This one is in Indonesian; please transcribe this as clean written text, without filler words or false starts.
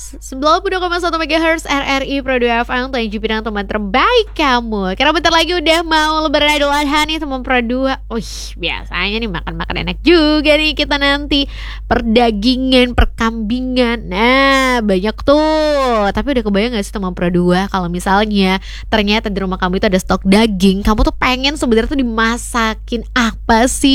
92,1 MHz RRI Pro 2 FM, Tanjung Pinang, teman terbaik kamu. Karena bentar lagi udah mau Lebaran Idul Adha nih teman Pro 2. Biasanya nih makan-makan enak juga nih kita nanti. Perdagingan, perkambingan. Nah, banyak tuh. Tapi udah kebayang gak sih teman Pro 2 kalau misalnya ternyata di rumah kamu itu ada stok daging, kamu tuh pengen sebenarnya tuh dimasakin apa sih?